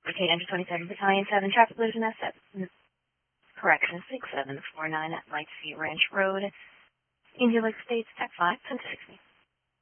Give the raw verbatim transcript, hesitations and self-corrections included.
K Enter twenty-seven Battalion seven, traffic collision S seven, correction, six seven four nine at Lightspeed Ranch Road, Angel Lake States, Tech five, ten sixty.